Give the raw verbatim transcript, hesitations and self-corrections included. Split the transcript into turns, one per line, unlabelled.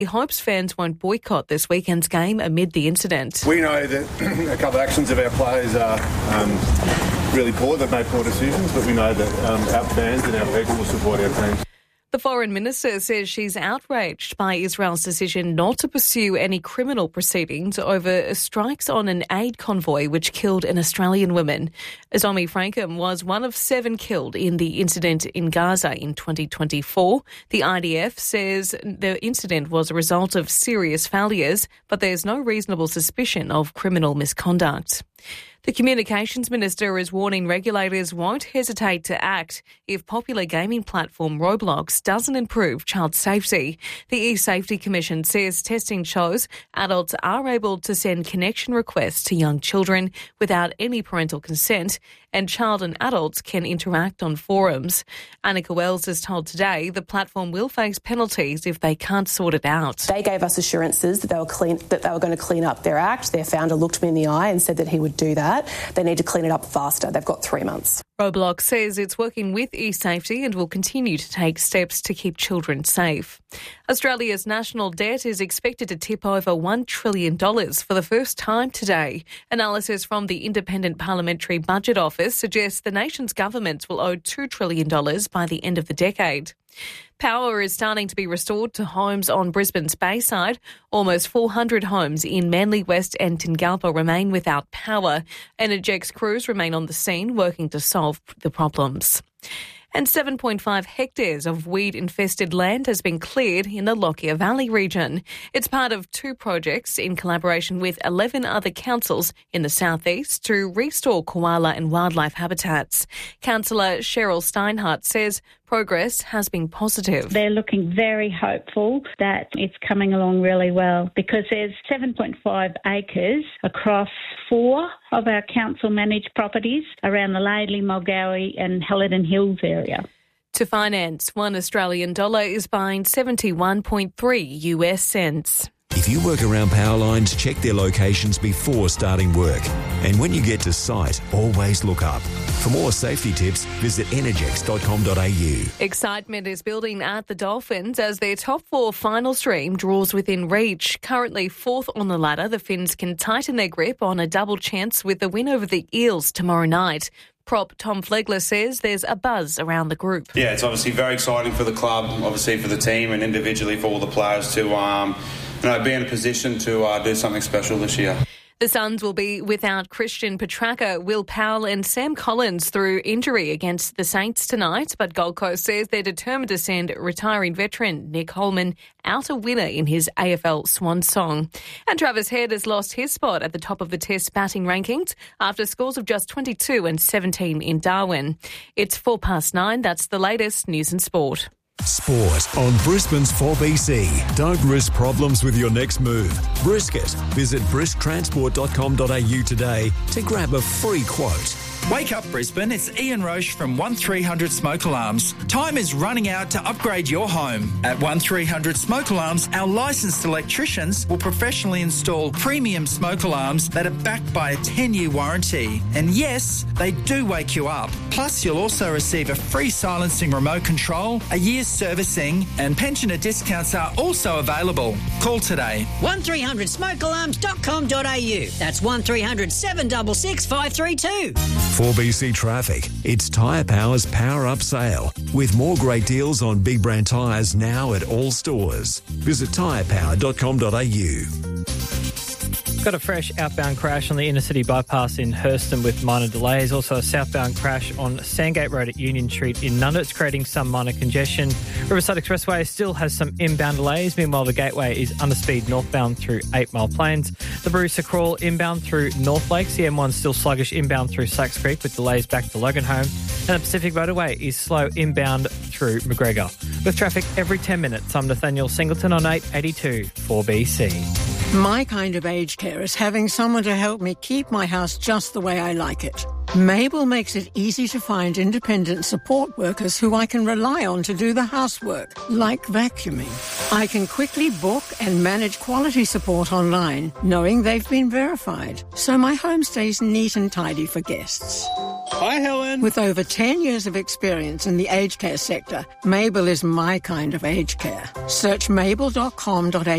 He hopes fans won't boycott this weekend's game amid the incident.
We know that a couple of actions of our players are um, really poor. They've made poor decisions, but we know that um, our fans and our people will support our team.
The Foreign Minister says she's outraged by Israel's decision not to pursue any criminal proceedings over strikes on an aid convoy which killed an Australian woman. Azami Frankham was one of seven killed in the incident in Gaza in twenty twenty-four. The I D F says the incident was a result of serious failures, but there's no reasonable suspicion of criminal misconduct. The Communications Minister is warning regulators won't hesitate to act if popular gaming platform Roblox doesn't improve child safety. The E-Safety Commission says testing shows adults are able to send connection requests to young children without any parental consent, and child and adults can interact on forums. Annika Wells has told Today the platform will face penalties if they can't sort it out.
They gave us assurances that they were clean, that they were going to clean up their act. Their founder looked me in the eye and said that he would do that. They need to clean it up faster. They've got three months.
Roblox says it's working with eSafety and will continue to take steps to keep children safe. Australia's national debt is expected to tip over one trillion dollars for the first time today. Analysis from the Independent Parliamentary Budget Office suggests the nation's governments will owe two trillion dollars by the end of the decade. Power is starting to be restored to homes on Brisbane's Bayside. Almost four hundred homes in Manly West and Tingalpa remain without power. Energex crews remain on the scene working to solve the problems. And seven point five hectares of weed-infested land has been cleared in the Lockyer Valley region. It's part of two projects in collaboration with eleven other councils in the southeast to restore koala and wildlife habitats. Councillor Cheryl Steinhardt says progress has been positive.
They're looking very hopeful that it's coming along really well because there's seven point five acres across four of our council-managed properties around the Laidley, Mulgowie and Helidon Hills area.
To finance, one Australian dollar is buying seventy-one point three U S cents.
If you work around power lines, check their locations before starting work. And when you get to site, always look up. For more safety tips, visit energex dot com dot a u.
Excitement is building at the Dolphins as their top four final stream draws within reach. Currently fourth on the ladder, the Finns can tighten their grip on a double chance with the win over the Eels tomorrow night. Prop Tom Flegler says there's a buzz around the group.
Yeah, it's obviously very exciting for the club, obviously for the team and individually for all the players to um, you know, be in a position to uh, do something special this year.
The Suns will be without Christian Petracca, Will Powell and Sam Collins through injury against the Saints tonight, but Gold Coast says they're determined to send retiring veteran Nick Holman out a winner in his A F L swan song. And Travis Head has lost his spot at the top of the Test batting rankings after scores of just twenty-two and seventeen in Darwin. It's four past nine. That's the latest news and sport.
Sport on Brisbane's four B C. Don't risk problems with your next move. Brisket. Visit brisk transport dot com dot a u today to grab a free quote.
Wake up, Brisbane. It's Ian Roche from one three hundred Smoke Alarms. Time is running out to upgrade your home. At one three hundred Smoke Alarms, our licensed electricians will professionally install premium smoke alarms that are backed by a ten-year warranty. And yes, they do wake you up. Plus, you'll also receive a free silencing remote control, a year's servicing, and pensioner discounts are also available. Call today.
one three hundred smoke alarms dot com dot a u. That's one three hundred seven six six five three two.
four B C Traffic. It's Tyre Power's Power Up Sale with more great deals on big brand tyres now at all stores. Visit tyre power dot com dot a u.
Got a fresh outbound crash on the inner city bypass in Hurston with minor delays. Also a southbound crash on Sandgate Road at Union Street in Nunda. It's creating some minor congestion. Riverside Expressway still has some inbound delays. Meanwhile, the Gateway is under speed northbound through Eight Mile Plains. The Barossa Crawl inbound through North Lakes. The M one's still sluggish inbound through Sacks Creek with delays back to Loganholme. And the Pacific Motorway is slow inbound through McGregor. With traffic every ten minutes, I'm Nathaniel Singleton on eight eighty-two four B C.
My kind of aged care is having someone to help me keep my house just the way I like it. Mabel makes it easy to find independent support workers who I can rely on to do the housework, like vacuuming. I can quickly book and manage quality support online, knowing they've been verified, so my home stays neat and tidy for guests. Hi, Helen. With over ten years of experience in the aged care sector, Mabel is my kind of aged care. Search mabel dot com dot a u